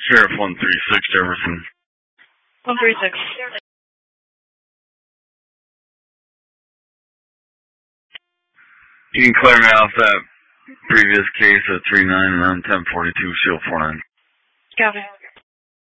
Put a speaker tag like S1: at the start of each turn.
S1: Sheriff 136 Jefferson.
S2: 136.
S1: You can clear me off that previous case of 39 and then 1042 Shield 49.
S2: Copy.